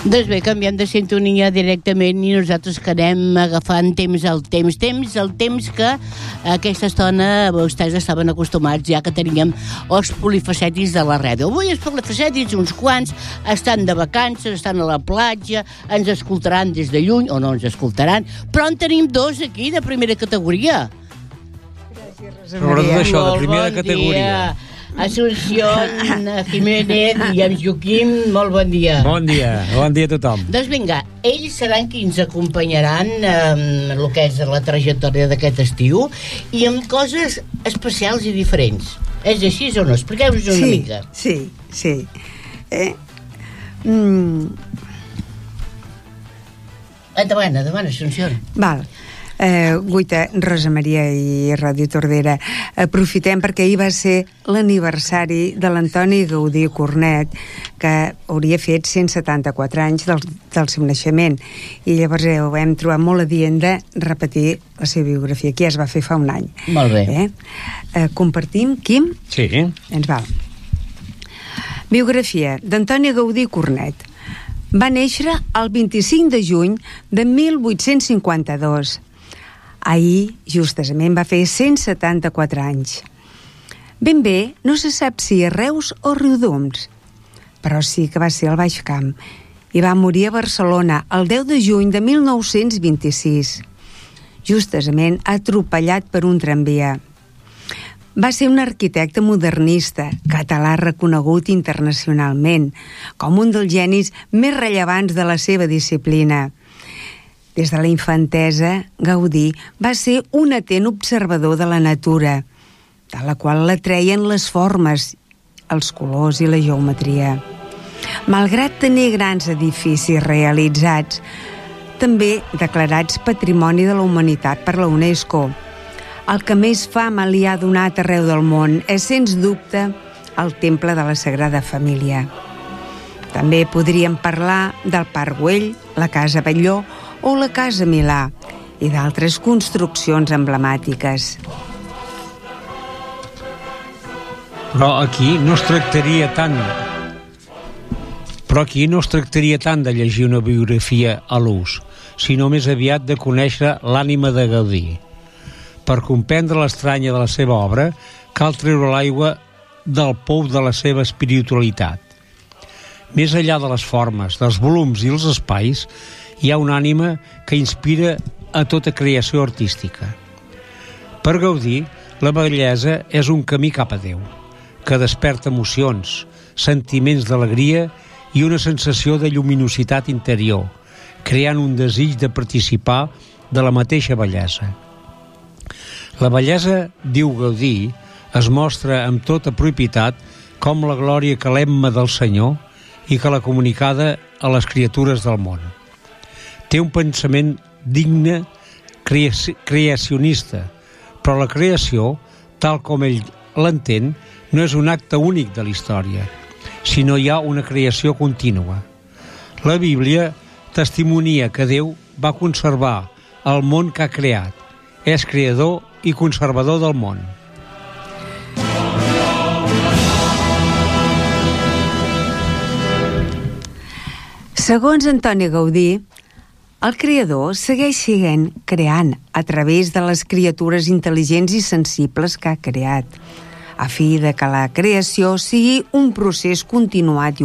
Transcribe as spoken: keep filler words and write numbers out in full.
Doncs bé, canviem de sintonia directament i nosaltres que anem agafant temps al temps. Temps al temps que aquesta estona vostès estaven acostumats, ja que teníem els polifacètics de la ràdio. Avui els polifacètics, uns quants, estan de vacances, estan a la platja, ens escoltaran des de lluny, o no ens escoltaran, però en tenim dos aquí de primera categoria. Gràcies, Rosa Maria. Però això, de primera bon categoria. Dia. Assumpción Jiménez i en Joaquim, molt bon dia. Bon dia, bon dia a tothom. Doncs vinga, ells seran qui ens acompanyaran en eh, el que és la trajectòria d'aquest estiu i amb coses especials i diferents. És així o no? Expliqueu-nos una sí, mica. Sí, sí. Eh, mm. Endavant, endavant, Assumpción. Val. Eh, Guita, Rosa Maria i Ràdio Tordera, aprofitem perquè ahir va ser l'aniversari de l'Antoni Gaudí Cornet, que hauria fet cent setanta-quatre anys del, del seu naixement, i llavors eh, ho vam trobar molt adient de repetir la seva biografia, que ja es va fer fa un any. Molt bé. Eh? Eh, compartim, Quim? Sí. Ens val. Biografia d'Antoni Gaudí Cornet. Va néixer el vint-i-cinc de juny de mil vuit-cents cinquanta-dos. Ahir, justament, va fer cent setanta-quatre anys. Ben bé, no se sap si a Reus o Riudoms, però sí que va ser al Baix Camp, i va morir a Barcelona el deu de juny de mil nou-cents vint-i-sis, justament atropellat per un tramvia. Va ser un arquitecte modernista, català reconegut internacionalment, com un dels genis més rellevants de la seva disciplina. Des de la infantesa, Gaudí va ser un atent observador de la natura, de la qual l'atreien les formes, els colors i la geometria. Malgrat tenir grans edificis realitzats, també declarats Patrimoni de la Humanitat per la UNESCO, el que més fama li ha donat arreu del món és, sens dubte, el Temple de la Sagrada Família. També podríem parlar del Parc Güell, la Casa Batlló o la Casa Milà i d'altres construccions emblemàtiques. Però aquí no es tractaria tant però aquí no es tractaria tant de llegir una biografia a l'ús, sinó més aviat de conèixer l'ànima de Gaudí. Per comprendre l'estranya de la seva obra, cal treure l'aigua del pou de la seva espiritualitat. Més enllà de les formes, dels volums i els espais, hi ha una ànima que inspira a tota creació artística. Per Gaudí, la bellesa és un camí cap a Déu, que desperta emocions, sentiments d'alegria i una sensació de lluminositat interior, creant un desig de participar de la mateixa bellesa. La bellesa, diu Gaudí, es mostra amb tota propietat com la glòria que l'emma del Senyor i que l'ha comunicada a les criatures del món. Té un pensament digne, creacionista, però la creació, tal com ell l'entén, no és un acte únic de la història, sinó hi ha una creació contínua. La Bíblia testimonia que Déu va conservar el món que ha creat, és creador i conservador del món. Segons Antoni Gaudí, el creador segueix sent creant a través de les criatures intel·ligents i sensibles que ha creat, a fi de que la creació sigui un procés continuat i